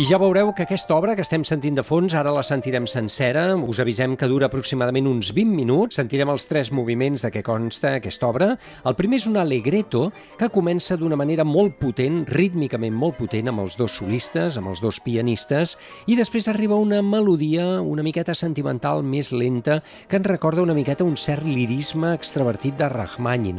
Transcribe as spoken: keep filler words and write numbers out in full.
I ja veureu que aquesta obra que estem sentint de fons, ara la sentirem sencera. Us avisem que dura aproximadament uns vint minuts. Sentirem els tres moviments de què consta aquesta obra. El primer és un allegretto que comença d'una manera molt potent, rítmicament molt potent, amb els dos solistes, amb els dos pianistes, i després arriba una melodia una miqueta sentimental més lenta que ens recorda una miqueta un cert lirisme extravertit de Rachmaninoff.